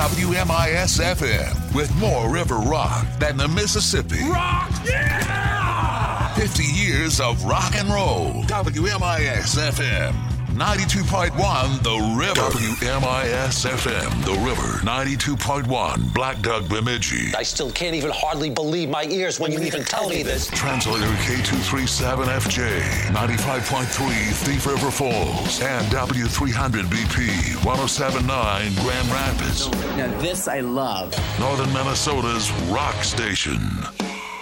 WMIS FM with more river rock than the Mississippi. Rock, yeah! 50 years of rock and roll. WMIS FM 92.1 The River. WMIS FM The River 92.1 Black Duck Bemidji. I still can't even hardly believe my ears when you even tell me this. Translator K237FJ 95.3 Thief River Falls and W300BP 107.9 Grand Rapids. Now this I love. Northern Minnesota's rock station.